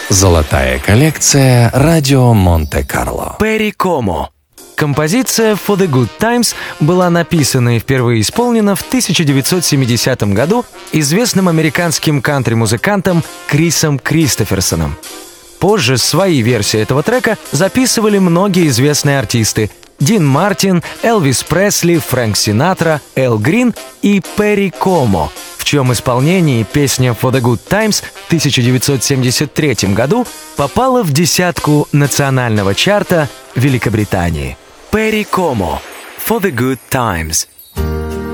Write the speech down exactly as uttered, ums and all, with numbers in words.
Золотая коллекция «Радио Монте-Карло». Перри Комо. Композиция «For the Good Times» была написана и впервые исполнена в тысяча девятьсот семидесятом году известным американским кантри-музыкантом Крисом Кристоферсоном. Позже свои версии этого трека записывали многие известные артисты: Дин Мартин, Элвис Пресли, Фрэнк Синатра, Эл Грин и Перри Комо, в чьем исполнении песня «For the Good Times» в тысяча девятьсот семьдесят третьем году попала в десятку национального чарта Великобритании. Перри Комо, «For the Good Times».